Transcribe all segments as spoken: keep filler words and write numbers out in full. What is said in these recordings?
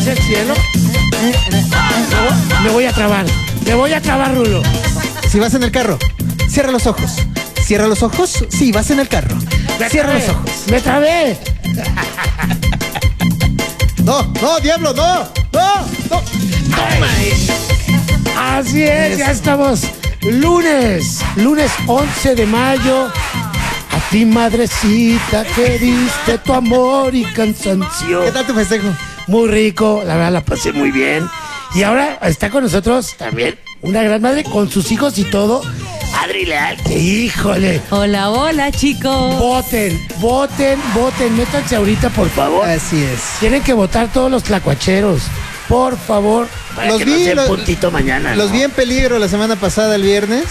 es el cielo. Me voy a trabar. Me voy a trabar, Rulo. Si vas en el carro, cierra los ojos. Cierra los ojos. Sí, vas en el carro. Me Cierra trabé, los ojos. Me trabé. No, no, diablo, no. No, no. Así es, ya estamos. Lunes, lunes once de mayo. A ti, madrecita, que diste tu amor y cansancio. ¿Qué tal tu festejo? Muy rico, la verdad la pasé muy bien. Y ahora está con nosotros también una gran madre con sus hijos y todo. Adri Leal, que híjole. Hola, hola, chicos. Voten, voten, voten. Métanse ahorita, por favor. Así es. Tienen que votar todos los tlacuacheros. Por favor. Para Los que vi, no sea los- puntito mañana. Los ¿no? vi en peligro la semana pasada, el viernes.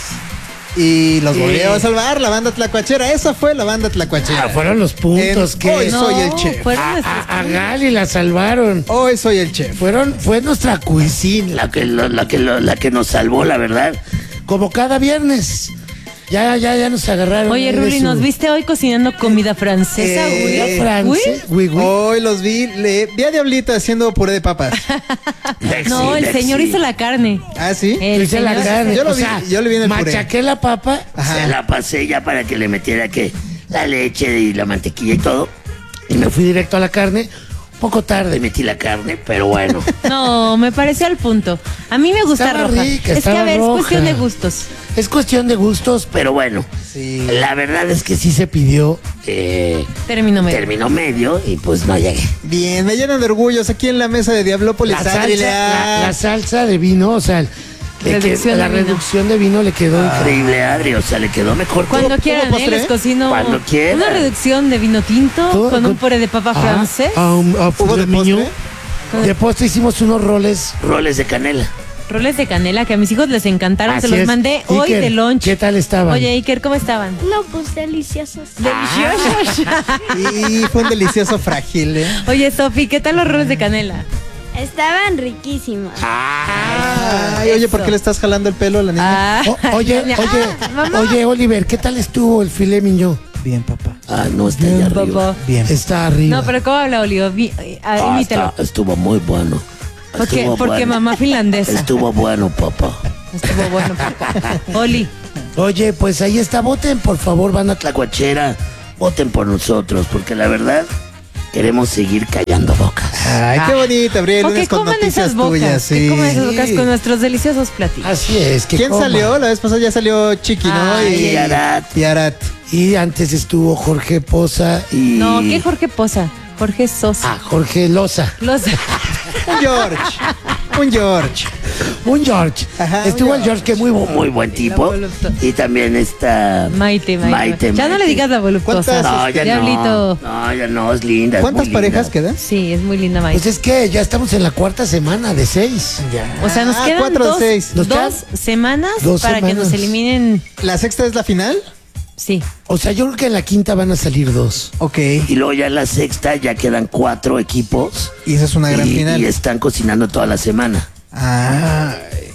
Y los Sí. volvió a salvar la banda tlacuachera. Esa fue la banda tlacuachera. Ah, fueron los puntos En- que hoy No, soy el chef. fueron a, nuestros- a- a Gali la salvaron. Hoy soy el chef. Fueron, fue nuestra cuisine la que, lo- la, que lo- la que nos salvó, la verdad. Como cada viernes. Ya, ya, ya nos agarraron. Oye, ahí de Ruli, su- ¿nos viste hoy cocinando comida francesa, Eh, güey? ¿La France? Oui, oui. Hoy los vi. Le, vi a Diablita haciendo puré de papas. Lexi, No, el Lexi. señor hizo la carne. ¿Ah, sí? El Hice la señor- carne. Yo lo o vi- sea, yo le vi en el puré. machaqué la papa, Ajá. se la pasé ya para que le metiera que la leche y la mantequilla y todo. Y me fui directo a la carne. Un poco tarde metí la carne, pero bueno. No, me pareció al punto. A mí me gusta Estaba roja. rica, es que, estaba a ver, roja. es cuestión de gustos. Es cuestión de gustos, pero bueno. Sí. La verdad es que sí se pidió eh, Término medio. término medio y pues no llegué. Bien, me llenan de orgullos aquí en la mesa de Diablópolis. La salsa, Adri la, Leal. la salsa de vino, o sea, le Reducción quedó- la de vino. reducción de vino le quedó increíble, Adri. O sea, le quedó mejor. Cuando todo. quieran, ¿Tuvo ¿eh? postre? Les cocino Cuando quieran. una reducción de vino tinto Todo con con- un puré de papa Ajá. francés. Ah, un- ah, ¿Hubo de de miño. postre? De postre hicimos unos roles, roles de canela. Roles de canela que a mis hijos les encantaron. Así Se los es. mandé hoy Iker, de lunch. ¿qué tal estaban? Oye, Iker, ¿cómo estaban? No, pues deliciosos. Deliciosos. Y fue un delicioso frágil, ¿eh? Oye, Sofi, ¿qué tal los roles de canela? Estaban riquísimos. Ay, oye, ¿por qué le estás jalando el pelo a la niña? Ah, O- oye, ya. oye, Ah, mamá. oye, Oliver, ¿qué tal estuvo el filé miñón? Bien, papá. Ah, no, está Bien, allá arriba. papá. Bien. Está arriba. No, pero ¿cómo habla Olio? Vi- ah, Ah, imítelo. está- estuvo muy bueno. Porque, Estuvo porque bueno. mamá finlandesa. Estuvo bueno, papá. Estuvo bueno, papá. Oli, Oye, pues ahí está. Voten, por favor, banda tlacuachera. Voten por nosotros, porque la verdad queremos seguir callando bocas. Ay, qué bonito, Abril. o que Lunes con coman noticias esas bocas. tuyas, sí. Que coman esas bocas con nuestros deliciosos platillos. Así es. Que ¿Quién coman. salió? La vez pasada ya salió Chiqui, ¿no? Ay, y Arat. Y Arat. Y antes estuvo Jorge Poza y... No, ¿qué Jorge Poza? Jorge Sosa. Ah, Jorge Loza. Los... Un George. Un George. Un George. Ajá, Estuvo un el George, que muy, bu- muy buen tipo. voluptuosa. Y también está... Maite, Maite. Maite, ya no Maite. le digas la voluptuosa. ¿Cuántas- No, ya Diablito. no. No, ya no, es linda. es ¿Cuántas muy parejas linda. quedan? Sí, es muy linda Maite. Pues es que ya estamos en la cuarta semana de seis. Ya. O sea, nos Ah, quedan cuatro de dos, seis. Nos dos quedan semanas dos para que semanas. nos eliminen. ¿La sexta es la final? Sí. O sea, yo creo que en la quinta van a salir dos. Ok. Y luego ya en la sexta ya quedan cuatro equipos. Y esa es una gran y, final. y están cocinando toda la semana. Ah.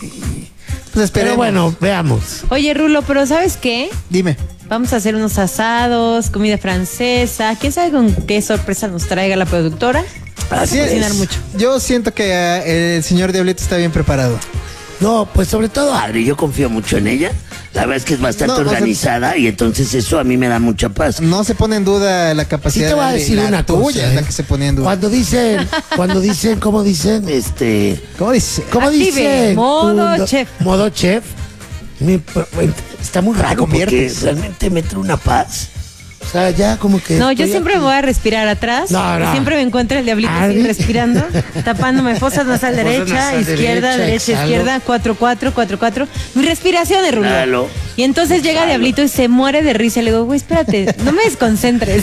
Pues esperemos. Pero bueno, veamos. Oye, Rulo, pero ¿sabes qué? Dime. Vamos a hacer unos asados, comida francesa. ¿Quién sabe con qué sorpresa nos traiga la productora? Así Sí, Cocinar es. mucho. Yo siento que eh, el señor Diablito está bien preparado. No, pues sobre todo Adri, yo confío mucho en ella. La verdad es que es bastante No, o sea- organizada y entonces eso a mí me da mucha paz. No se pone en duda la Sí capacidad te voy a de decir la una tuya, cosa. es la ¿eh? que se pone en duda. Cuando dicen, cuando dicen, ¿cómo dicen? Este, ¿Cómo dice? ¿cómo Active, dicen? modo Un- chef. Modo chef. Me- está muy raro porque conviertes. realmente me trae una paz. O sea, ya como que. No, yo estoy siempre aquí. me voy a respirar atrás. No, no. Y siempre me encuentro el diablito así Adri. respirando, tapándome fosas nasal Fosas derecha, nasal izquierda, derecha, derecha, exhalo. izquierda, cuatro, cuatro, cuatro, cuatro. Mi respiración es Rulo. Exhalo. Y entonces llega Exhalo. Diablito y se muere de risa. Le digo, güey, espérate, no me desconcentres.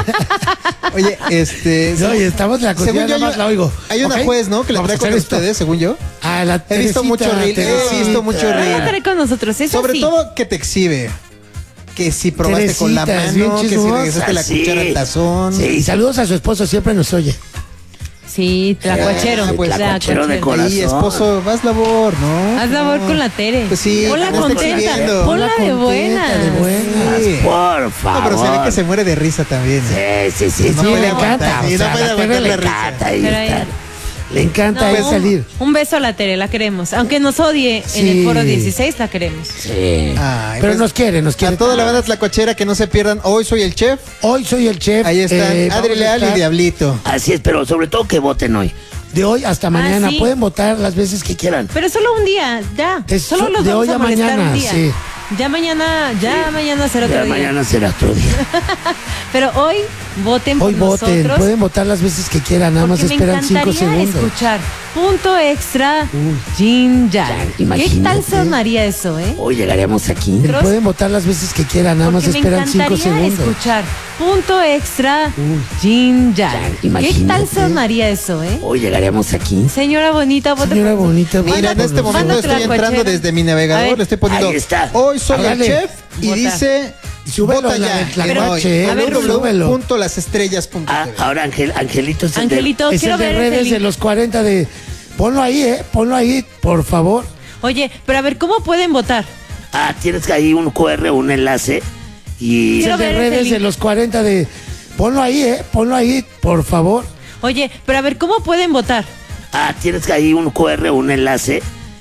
Oye, este. No, y estamos en la cocina, según yo, nada más hay- la oigo. hay una ¿Ok? juez, ¿no? Que le Vamos trae a hacer con esto. ustedes, según yo. Ah, la He visto Teresita, mucho reel, he Teresita. visto mucho No reel. estaré con nosotros, es Sobre así. todo que te exhibe. Que si probaste con la Teresita, es bien mano, que si chismosa, regresaste la sí. cuchara al tazón. Sí, y saludos a su esposo, siempre nos oye. Sí, tlacuachero. Ah, pues, tlacuachero de tlacuachero. corazón. Y esposo, haz labor, ¿no? Haz labor con la Tere. Pues sí, Ponla no esté contenta. exhibiendo. Ponla de Contenta, buena. de buenas, Sí. por No, favor. pero se ve que se muere de risa también. ¿eh? Sí, sí, sí, No sí, puede le aguantar, encanta. sí, o no sea, puede a la Tere aguantar le la risa. encanta ahí Pero ahí- estar. Le encanta No, él salir. Un, un beso a la Tere, la queremos. Aunque nos odie en Sí. el foro dieciséis, la queremos. Sí. Ay, Pero pues, nos quiere, nos quiere. A toda la banda tlacuachera que no se pierdan. Hoy soy el chef. Hoy soy el chef. Ahí están eh, vamos Adri a Leal y estar Diablito. Así es, pero sobre todo que voten hoy. De hoy hasta mañana. sí. Pueden votar las veces que quieran. Pero solo un día, ya. Es solo so- los de vamos hoy a a molestar mañana, un día. sí. Ya mañana, ya mañana será otro Ya día. mañana será otro día. Pero hoy voten Hoy por voten. nosotros. Pueden votar las veces que quieran. Nada más Porque esperan me cinco encantaría segundos. escuchar punto extra Jin Yang. ¿Qué imagínate. tal sonaría eso, eh? Hoy llegaremos aquí. Otros- Pueden votar las veces que quieran. Nada más Porque me esperan cinco encantaría segundos. escuchar punto extra Jin Yang. ¿Qué imagínate. tal sonaría eso, eh? Hoy llegaremos aquí. Señora bonita, vote Señora por- bonita. Mira, vota en por este nosotros. momento Manda estoy entrando tlacuachera. desde mi A navegador. ver. Le estoy poniendo. Ahí está. Hoy soy Hágale. el chef. Y Vota. dice. Súbelo vota en la ya. de en Tlacuache, hoy. eh, w w w súbelo. punto las estrellas punto Ah, t v. ahora Angel, Angelito es el de- Angelito, Es quiero el de ver ese redes de link. los cuarenta de... Ponlo ahí, ¿eh? Ponlo ahí, por favor. Oye, pero a ver, ¿cómo pueden votar? Ah, tienes que ahí un cu erre, un enlace. Y Es Quiero el de ver ese redes link. de los cuarenta de... Ponlo ahí, ¿eh? Ponlo ahí, por favor. Oye, pero a ver, ¿cómo pueden votar? ah, tienes que ahí un cu erre, un enlace.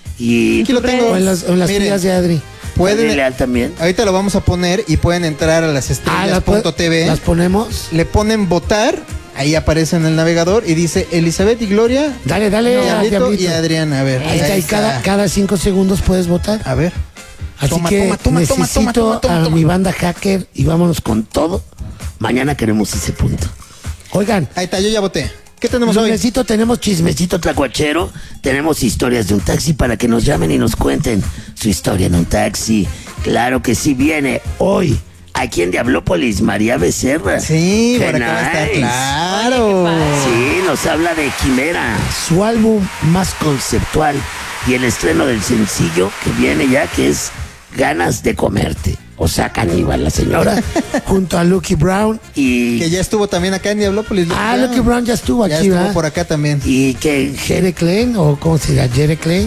Y Aquí lo tengo. O en las, o en las Miren, tías de Adri. Pueden pueden. Leal también. Ahorita lo vamos a poner y pueden entrar a las Ah, estrellas las, punto t v. las ponemos. Le ponen votar. Ahí aparece en el navegador y dice Elizabeth y Gloria, Dale, dale. a Diablito Diablito. y Adriana. A ver. Ahí está, y cada, cada cinco segundos puedes votar. A ver. Así Toma, que toma, toma, toma, necesito toma, toma, toma, a toma. mi banda hacker y vámonos con todo. Mañana queremos ese punto. Oigan, Ahí está, yo ya voté. ¿Qué tenemos hoy? lunesito tenemos chismecito. Chismecito tlacuachero, tenemos historias de un taxi para que nos llamen y nos cuenten su historia en un taxi. Claro que sí viene hoy. Aquí en Diablópolis, María Becerra. Sí, Qué por acá va a estar. nice. Claro. Oye, qué padre. Sí, nos habla de Quimera, su álbum más conceptual y el estreno del sencillo que viene ya, que es Ganas de Comerte. O sea, caníbal la señora. Junto a Lucky Brown. Y, Que ya estuvo también acá en Diablópolis. Ah, Lucky Brown ya estuvo Ya aquí, estuvo ¿verdad? por acá también. y que Jere Klein, o ¿cómo se llama? Jere Klein.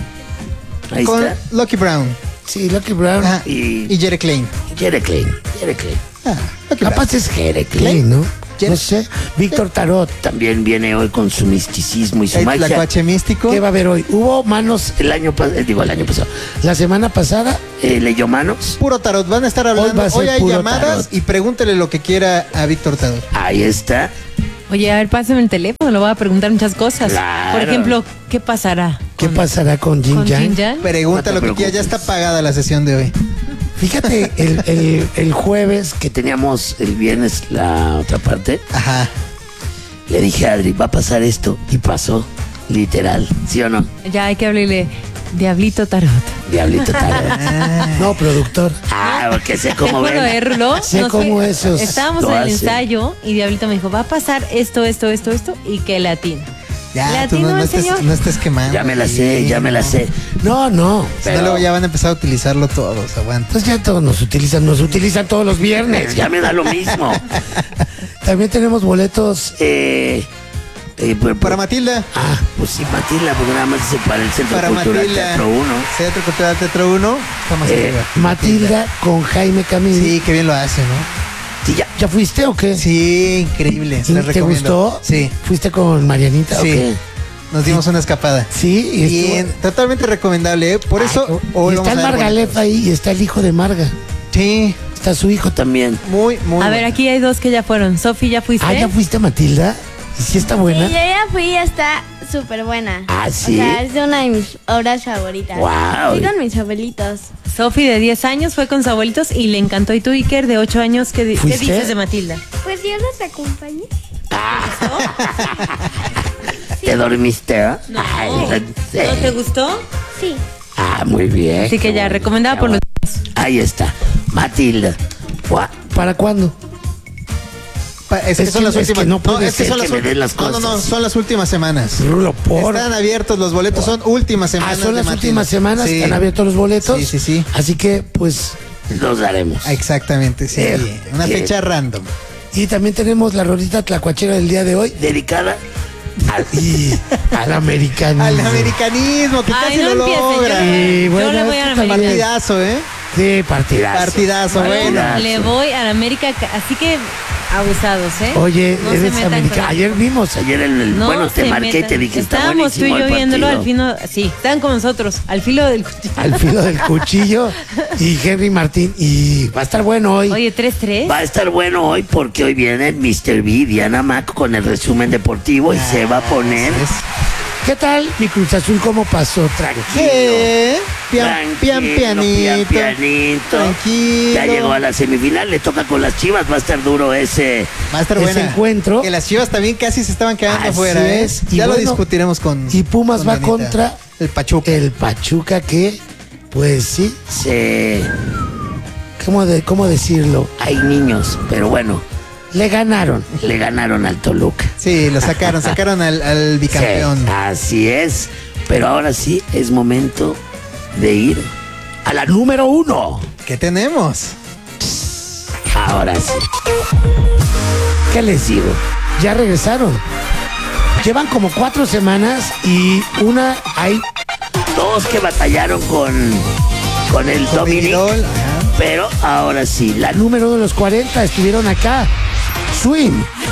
ahí Con está. Lucky Brown. Sí, Lucky Brown. Ah, Y- y Jere Klein. Jere Klein, Jere Klein. Ah, Lucky Brown. Capaz es Jere Klein, ¿no? Jere- No sé. Víctor Tarot. También viene hoy con su misticismo y su El magia. tlacuache místico. ¿Qué va a haber hoy? Hubo manos El año pasado, digo el año pasado, la semana pasada. eh, leyó manos. Puro tarot. Van a estar Hoy hablando. va a Hoy, ser hay puro llamadas tarot. y pregúntele lo que quiera a Víctor Tarot. Ahí está. Oye, a ver, pásame el teléfono, le voy a preguntar muchas cosas. Claro. Por ejemplo, ¿qué pasará? ¿Qué con- pasará con Jin con Yang? Jin Yang? Pregunta No te lo que quiera. Ya preocupes. está pagada la sesión de hoy. Fíjate, el, el, el jueves Que teníamos el viernes la otra parte. Ajá. Le dije a Adri, va a pasar esto. Y pasó, literal. ¿Sí o no? Ya hay que hablarle Diablito Tarot. Diablito tarot. No, productor. Ah, porque sé ¿Te cómo acuerdas de ven. Rulo? Sé Nos cómo fue- esos Estábamos lo en el hacen. ensayo y Diablito me dijo, va a pasar esto, esto, esto, esto, y que le atina. ¿Le Ya, tú atinó no, no el estés, señor? no estés quemando. Ya me la sé, ya me la sé. No, no. Si no, Pero- luego ya van a empezar a utilizarlo todos. Aguanta. Pues ya todos nos utilizan, nos utilizan todos los viernes. Ya me da lo mismo. También tenemos boletos. Eh, eh, por- Para por- Matilda. Ah, pues sí, Matilda, porque nada más dice para el Centro Para Cultural Matilda. Teatro uno. Centro Cultural Teatro uno. Estamos Eh, arriba. Matilda con Jaime Camil. Sí, qué bien lo hace, ¿no? Sí, ya. ¿Ya fuiste o qué? Sí, increíble. Se les ¿Te recomiendo. gustó? Sí, ¿Fuiste con Marianita o sí. qué? Nos dimos una escapada. Sí, y estuvo- Bien, totalmente recomendable, ¿eh? Por eso Ay, hoy y vamos está el a dar Margalef boletos. ahí y está el hijo de Marga. Sí, Está su hijo también. También. muy, muy A ver, bueno. aquí hay dos que ya fueron. Sofi, ¿ya fuiste? Ah, ¿ya fuiste, Matilda? ¿Y si está Sí, buena? yo ya fui y está súper buena. Ah, ¿sí? O sea, es de una de mis obras favoritas. Guau. Fui con mis abuelitos. Sofi de diez años fue con sus abuelitos y le encantó. ¿Y tú, Iker, de ocho años, qué, di- qué ¿Fuiste? dices de Matilda? Pues yo los acompañé. ¿Te dormiste? ¿Eh? No. Ay, sí. ¿No te gustó? Sí. Ah, muy bien. Así que Qué ya, bueno, recomendada qué por los bueno. Ahí está. Matilda. Gua- ¿Para cuándo? Pa- es, que Es son que- las es que últimas. no puede es que ser son que las me ul- den las no, no, no, cosas. son las últimas semanas. Rulo, por. Están abiertos los boletos, son últimas Ah, semanas. son de las Matilda. últimas semanas, Sí. están abiertos los boletos. Sí, sí, sí. Así que, pues. Los daremos. Exactamente, sí. Eh, Una eh. fecha random. Y también tenemos la rolita tlacuachera del día de hoy. Dedicada al, Y al americano. Al americanismo, que Ay, casi no lo empiecen, yo logra. Sí, Yo bueno, le voy a esto la también. Partidazo, ¿eh? Sí, partidazo. Partidazo, bueno. Le voy a la América, así que Abusados, ¿eh? Oye, No se eres metan americana. con- Ayer vimos, ayer en el. No bueno, te se marqué y metan. te dije, está Estábamos tú y buenísimo yo el viéndolo al partido. filo. Sí, estaban como nosotros, al filo del cuchillo. Al filo del cuchillo. Y Henry Martín. Y va a estar bueno hoy. Oye, tres tres. Va a estar bueno hoy porque hoy viene mister B, Diana Mac, con el resumen deportivo y se va a poner ¿Qué tal mi Cruz Azul? ¿Cómo pasó? Tranquilo. ¿Qué? Pian, pian, tranquilo, pianito. pian, pianito. Tranquilo. Ya llegó a la semifinal, le toca con las Chivas, va a estar duro ese. Va a estar ese buena. encuentro. Que las Chivas también casi se estaban quedando Así afuera, ¿eh? es. Y Ya lo bueno, discutiremos con. y Pumas con va Danita. contra el Pachuca. El Pachuca que, pues sí, Se... ¿cómo, de, cómo decirlo? Hay niños, pero bueno, Le ganaron. le ganaron al Toluca. Sí, lo sacaron, sacaron al, al bicampeón. Sí, así es. Pero ahora sí es momento de ir a la número uno. ¿Qué tenemos? Ahora sí. ¿Qué les digo? Ya regresaron. Llevan como cuatro semanas y una hay. Dos que batallaron con, con el Con Dominic. Miguel, ajá. Pero ahora sí, la La número uno de los cuarenta estuvieron acá. Swing,